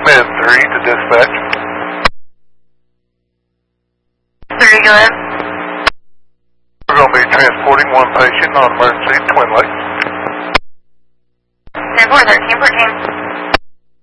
Med 3 to dispatch. 3, go ahead. We're going to be transporting one patient on emergency Twin Lakes. 10-4, 13, 14.